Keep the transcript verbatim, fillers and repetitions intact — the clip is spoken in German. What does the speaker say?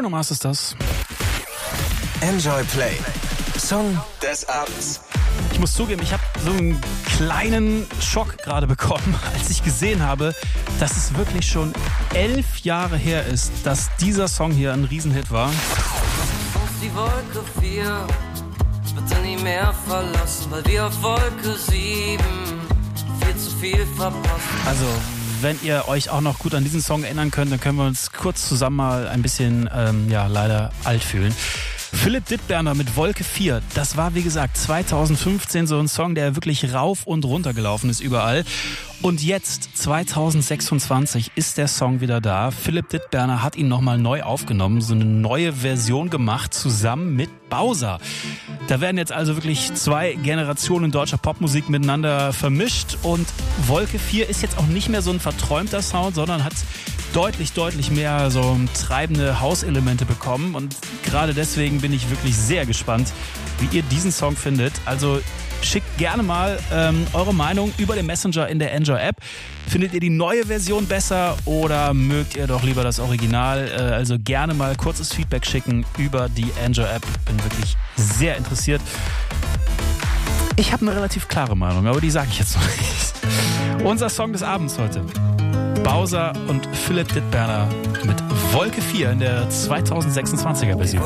Bruno Mars ist das. Enjoy Play. Song des Abends. Ich muss zugeben, ich habe so einen kleinen Schock gerade bekommen, als ich gesehen habe, dass es wirklich schon elf Jahre her ist, dass dieser Song hier ein Riesenhit war. Die Wolke vier bitte nie mehr verlassen, weil wir auf Wolke sieben viel zu viel verpassen. Also, wenn ihr euch auch noch gut an diesen Song erinnern könnt, dann können wir uns kurz zusammen mal ein bisschen, ähm, ja, leider alt fühlen. Philipp Dittberner mit Wolke vier, das war wie gesagt zweitausendfünfzehn so ein Song, der wirklich rauf und runter gelaufen ist überall. Und jetzt, zweitausendsechsundzwanzig, ist der Song wieder da. Philipp Dittberner hat ihn nochmal neu aufgenommen, so eine neue Version gemacht, zusammen mit Bowser. Da werden jetzt also wirklich zwei Generationen deutscher Popmusik miteinander vermischt. Und Wolke vier ist jetzt auch nicht mehr so ein verträumter Sound, sondern hat deutlich, deutlich mehr so treibende Hauselemente bekommen. Und gerade deswegen bin ich wirklich sehr gespannt, wie ihr diesen Song findet. Also schickt gerne mal ähm, eure Meinung über den Messenger in der Enjoy-App. Findet ihr die neue Version besser oder mögt ihr doch lieber das Original? Äh, also gerne mal kurzes Feedback schicken über die Enjoy-App. Bin wirklich sehr interessiert. Ich habe eine relativ klare Meinung, aber die sage ich jetzt noch nicht. Unser Song des Abends heute. Bowser und Philipp Dittberner mit Wolke vier in der zweitausendsechsundzwanziger Version.